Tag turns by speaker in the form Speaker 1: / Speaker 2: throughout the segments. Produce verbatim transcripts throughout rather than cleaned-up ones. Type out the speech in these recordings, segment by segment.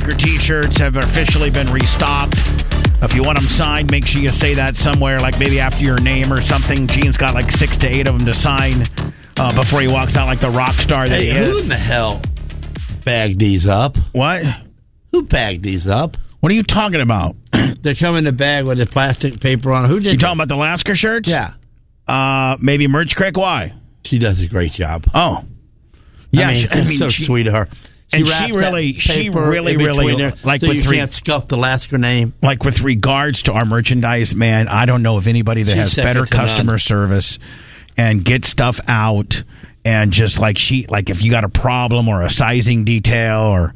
Speaker 1: Lasker t-shirts have officially been restocked. If you want them signed, make sure you say that somewhere, like maybe after your name or something. Gene's got like six to eight of them to sign uh, before he walks out like the rock star that
Speaker 2: hey,
Speaker 1: he is.
Speaker 2: Who in the hell bagged these up?
Speaker 1: What?
Speaker 2: Who bagged these up?
Speaker 1: What are you talking about?
Speaker 2: They come in the bag with the plastic paper on. Who did
Speaker 1: You talking about the Lasker shirts?
Speaker 2: Yeah.
Speaker 1: Uh, maybe Merch Crick? Why?
Speaker 2: She does a great job.
Speaker 1: Oh. Yeah,
Speaker 2: I mean,
Speaker 1: she, I mean
Speaker 2: so
Speaker 1: she,
Speaker 2: sweet of her. She
Speaker 1: and she really, she really, really,
Speaker 2: there,
Speaker 1: like
Speaker 2: so
Speaker 1: with
Speaker 2: you
Speaker 1: three,
Speaker 2: can't scuff the Lasker name.
Speaker 1: Like with regards to our merchandise, man, I don't know of anybody that
Speaker 2: She's
Speaker 1: has better customer
Speaker 2: none.
Speaker 1: service and get stuff out and just like she, like if you got a problem or a sizing detail or,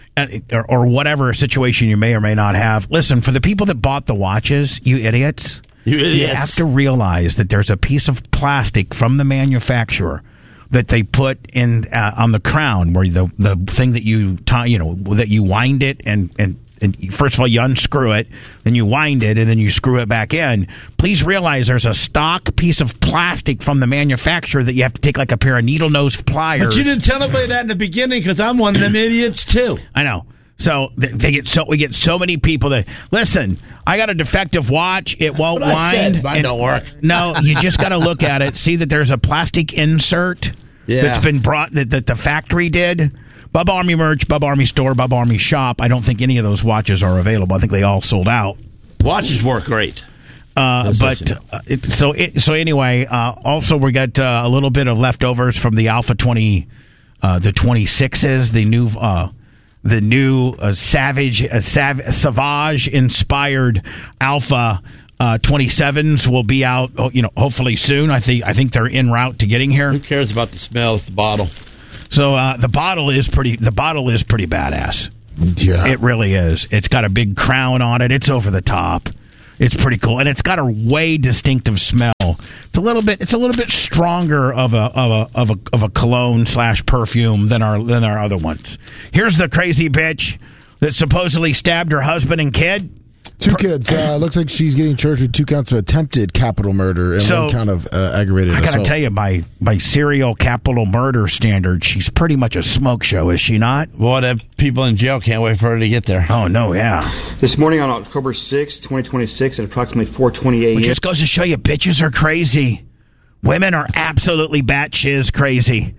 Speaker 1: or or whatever situation you may or may not have. Listen, for the people that bought the watches, you idiots,
Speaker 2: you idiots,
Speaker 1: you have to realize that there's a piece of plastic from the manufacturer that they put in uh, on the crown, where the the thing that you tie, you know, that you wind it and and. And first of all, you unscrew it, then you wind it, and then you screw it back in. Please realize there's a stock piece of plastic from the manufacturer that you have to take like a pair of needle nose pliers.
Speaker 2: But you didn't tell nobody that in the beginning because I'm one of them idiots too.
Speaker 1: I know. So they, they get so we get so many people that listen. I got a defective watch; it
Speaker 2: That's
Speaker 1: won't
Speaker 2: what I
Speaker 1: wind.
Speaker 2: said. Mine don't work.
Speaker 1: No, you just got to look at it, see that there's a plastic insert
Speaker 2: yeah.
Speaker 1: that's been brought that, that the factory did. Bub Army merch, Bub Army store, Bub Army shop. I don't think any of those watches are available. I think they all sold out.
Speaker 2: Watches work great.
Speaker 1: Uh, but uh, it, so it, so anyway, uh, also we got uh, a little bit of leftovers from the Alpha twenty, uh, the twenty-sixes, the new uh, the new uh, Savage uh, Sav- Savage inspired Alpha uh, twenty-sevens will be out. You know, hopefully soon. I think I think they're en route to getting here.
Speaker 2: Who cares about the smell? It's the bottle.
Speaker 1: So uh, the bottle is pretty. The bottle is pretty badass.
Speaker 3: Yeah,
Speaker 1: it really is. It's got a big crown on it. It's over the top. It's pretty cool, and it's got a way distinctive smell. It's a little bit. It's a little bit stronger of a of a of a of a cologne slash perfume than our than our other ones. Here's the crazy bitch that supposedly stabbed her husband and kid.
Speaker 3: Two kids. Uh, looks like she's getting charged with two counts of attempted capital murder and
Speaker 1: So,
Speaker 3: one count of uh, aggravated
Speaker 1: I gotta
Speaker 3: assault.
Speaker 1: tell you, by by serial capital murder standards, she's pretty much a smoke show, is she not?
Speaker 2: Well, the people in jail can't wait for her to get there.
Speaker 1: Oh no, yeah.
Speaker 4: This morning on October sixth, twenty twenty-six, at approximately four twenty a.m.
Speaker 1: It just goes to show you, bitches are crazy. Women are absolutely batshit crazy.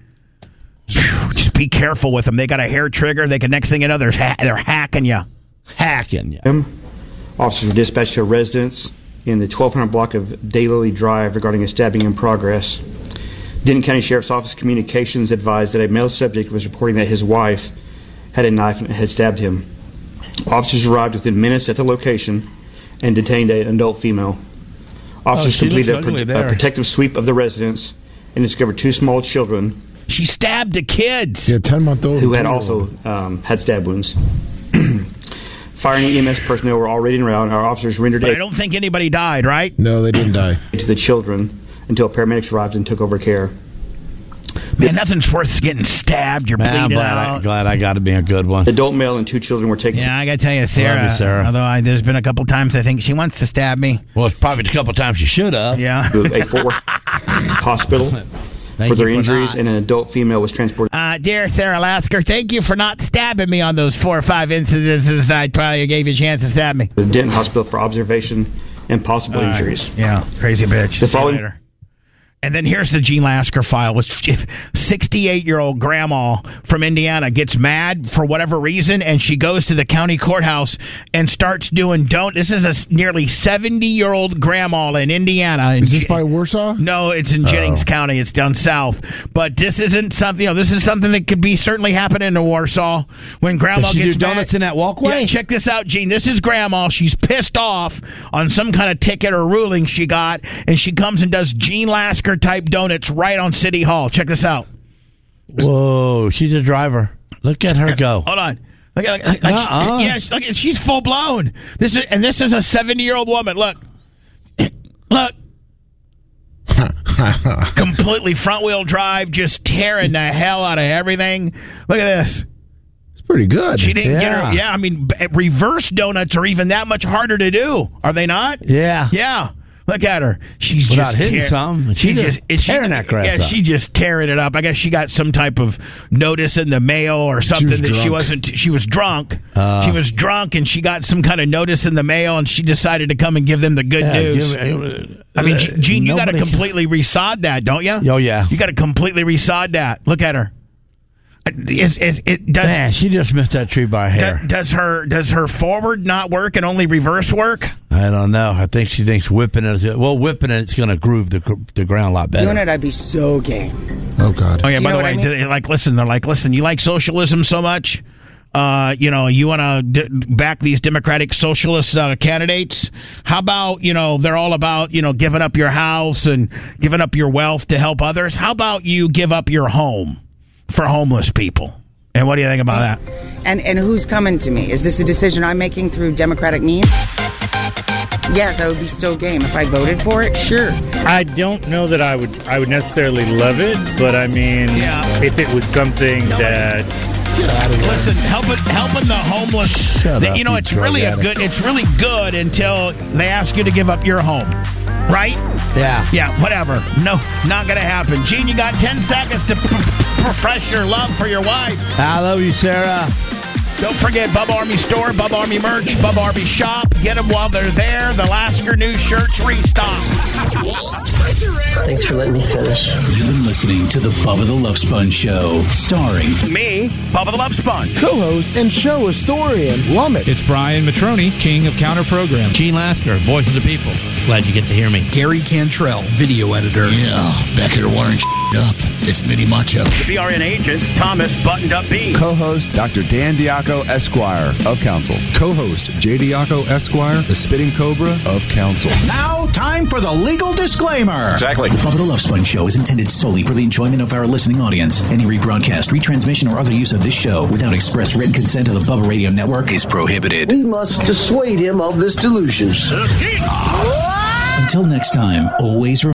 Speaker 1: Whew, just be careful with them. They got a hair trigger. They can, next thing you know, they're ha- they're hacking you,
Speaker 2: hacking you.
Speaker 4: Officers were dispatched to a residence in the twelve hundred block of Daylily Drive regarding a stabbing in progress. Denton County Sheriff's Office Communications advised that a male subject was reporting that his wife had a knife and had stabbed him. Officers arrived within minutes at the location and detained an adult female. Officers
Speaker 2: oh,
Speaker 4: completed a,
Speaker 2: ugly
Speaker 4: pro- a protective sweep of the residence and discovered two small children.
Speaker 1: She stabbed the kids.
Speaker 3: Yeah, ten-month-old.
Speaker 4: Who had also um, had stab wounds. Fire and E M S personnel were already around. Our officers rendered
Speaker 1: But
Speaker 4: aid
Speaker 1: I don't think anybody died, right?
Speaker 3: No, they didn't die.
Speaker 4: To the children until paramedics arrived and took over care.
Speaker 1: Man, nothing's worth getting stabbed. You're
Speaker 2: Man, I'm
Speaker 1: bleeding
Speaker 2: glad
Speaker 1: out.
Speaker 2: I, glad I got to be a good one.
Speaker 4: The adult male and two children were taken.
Speaker 1: Yeah, I got to tell you, Sarah,
Speaker 2: Love you, Sarah.
Speaker 1: Although I, there's been a couple times I think she wants to stab me.
Speaker 2: Well, it's probably a couple times you should have.
Speaker 1: Yeah.
Speaker 4: To a Fort Worth hospital
Speaker 2: Thank
Speaker 4: for their
Speaker 2: you for
Speaker 4: injuries,
Speaker 2: not.
Speaker 4: and an adult female was transported.
Speaker 1: Uh, dear Sarah Lasker, thank you for not stabbing me on those four or five incidences that I probably gave you a chance to stab me.
Speaker 4: The Denton Hospital for observation and possible
Speaker 1: Uh,
Speaker 4: injuries.
Speaker 1: Yeah, crazy bitch.
Speaker 4: The
Speaker 1: See you
Speaker 4: following-
Speaker 1: later. And then here's the Gene Lasker file. Was sixty-eight-year-old grandma from Indiana gets mad for whatever reason, and she goes to the county courthouse and starts doing don't. This is a nearly seventy-year-old grandma in Indiana.
Speaker 3: Is this by Warsaw?
Speaker 1: No, it's in Jennings
Speaker 3: Oh.
Speaker 1: County. It's down south. But this isn't something. You know, this is something that could be certainly happening in Warsaw when grandma
Speaker 2: Does she
Speaker 1: gets
Speaker 2: do
Speaker 1: mad.
Speaker 2: donuts in that walkway?
Speaker 1: Yeah, check this out, Gene. This is grandma. She's pissed off on some kind of ticket or ruling she got, and she comes and does Gene Lasker type donuts right on City Hall. Check this out.
Speaker 2: Whoa, she's a driver. Look at her go.
Speaker 1: Hold on. Look, look, look, like,
Speaker 2: Uh-uh.
Speaker 1: yeah, look, she's full blown. This is and this is a seventy-year-old woman. Look, look. Completely front wheel drive, just tearing the hell out of everything. Look at this.
Speaker 3: It's pretty good.
Speaker 1: She didn't get
Speaker 2: Yeah.
Speaker 1: her. Yeah, I mean, b- reverse donuts are even that much harder to do, are they not?
Speaker 2: Yeah.
Speaker 1: Yeah. Look at her. She's
Speaker 2: Without
Speaker 1: just
Speaker 2: hitting
Speaker 1: tear-
Speaker 2: some,
Speaker 1: She
Speaker 2: she
Speaker 1: just
Speaker 2: just
Speaker 1: is she-
Speaker 2: tearing that grass
Speaker 1: Yeah,
Speaker 2: up.
Speaker 1: she just tearing it up. I guess she got some type of notice in the mail or something
Speaker 3: was
Speaker 1: that she
Speaker 3: drunk.
Speaker 1: wasn't. She was drunk.
Speaker 2: Uh.
Speaker 1: she was drunk, and she got some kind of notice in the mail, and she decided to come and give them the good
Speaker 2: Yeah,
Speaker 1: news.
Speaker 2: give-
Speaker 1: I mean, G- Gene, you got to
Speaker 2: nobody-
Speaker 1: completely resod that, don't you?
Speaker 2: Oh, yeah.
Speaker 1: You got to completely resod that. Look at her. Is, is, it does.
Speaker 2: Man, she just missed that tree by a hair.
Speaker 1: Do- does her does her forward not work and only reverse work?
Speaker 2: I don't know. I think she thinks whipping it. Well, whipping it, it's going to groove the gr- the ground a lot better.
Speaker 5: Doing it, I'd be so game.
Speaker 3: Oh, God.
Speaker 1: Oh yeah.
Speaker 5: Do you
Speaker 1: By
Speaker 5: know
Speaker 1: the
Speaker 5: what
Speaker 1: way,
Speaker 5: I mean?
Speaker 1: they- like, listen, they're like, listen, you like socialism so much. Uh, you know, you want to d- back these democratic socialist uh, candidates. How about, you know, they're all about, you know, giving up your house and giving up your wealth to help others. How about you give up your home for homeless people? And what do you think about that?
Speaker 5: And and who's coming to me? Is this a decision I'm making through democratic means? Yes, I would be so game if I voted for it. Sure.
Speaker 6: I don't know that I would I would necessarily love it, but I mean,
Speaker 1: Yeah.
Speaker 6: if it was something that
Speaker 1: Listen, helping helping the homeless.
Speaker 2: Shut
Speaker 1: that-
Speaker 2: up,
Speaker 1: you know,
Speaker 2: you
Speaker 1: it's
Speaker 2: drug
Speaker 1: really a
Speaker 2: addict.
Speaker 1: good. It's really good until they ask you to give up your home, right?
Speaker 2: Yeah.
Speaker 1: Yeah, whatever. No, not gonna happen. Gene, you got ten seconds to p- p- profess your love for your wife.
Speaker 2: I love you, Sarah.
Speaker 1: Don't forget Bub Army Store, Bub Army Merch, Bub Army Shop. Get them while they're there. The Lasker new shirts restock.
Speaker 7: Thanks for letting me finish.
Speaker 8: You've been listening to the Bubba the Love Sponge Show, starring
Speaker 1: Me, Bubba the Love Sponge.
Speaker 3: Co-host and show historian, Lummit.
Speaker 9: It's Brian Matroni, king of counter program.
Speaker 2: Gene Lasker, voice of the people. Glad you get to hear me.
Speaker 8: Gary Cantrell, video editor.
Speaker 10: Yeah, back here wiring up. It's Mini Macho.
Speaker 1: The B R N agent, Thomas Buttoned Up B.
Speaker 11: Co-host Doctor Dan Diaco, Esquire of Council. Co-host J. Diaco, Esquire, the Spitting Cobra of Council.
Speaker 10: Now, time for the legal disclaimer.
Speaker 11: Exactly.
Speaker 8: The Bubba the Love Sponge Show is intended solely for the enjoyment of our listening audience. Any rebroadcast, retransmission, or other use of this show without express written consent of the Bubba Radio Network is prohibited.
Speaker 7: We must dissuade him of this delusion.
Speaker 8: Until next time, always remember.